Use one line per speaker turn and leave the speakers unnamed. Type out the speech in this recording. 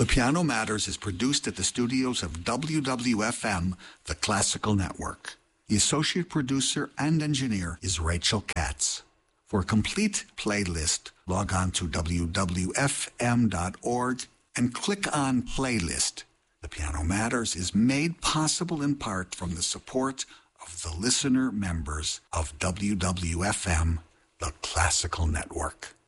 The Piano Matters is produced at the studios of WWFM, the Classical Network. The associate producer and engineer is Rachel Katz. For a complete playlist, log on to wwfm.org and click on Playlist. The Piano Matters is made possible in part from the support of the listener members of WWFM, the Classical Network.